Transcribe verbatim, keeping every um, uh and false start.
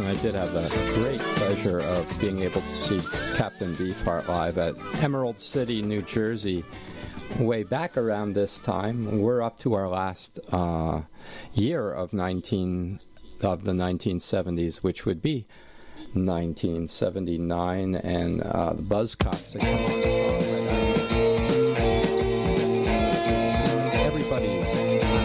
and I did have the great pleasure of being able to see Captain Beefheart live at Emerald City, New Jersey, way back around this time. We're up to our last uh, year of nineteen of the nineteen seventies, which would be nineteen seventy-nine, and uh, the Buzzcocks.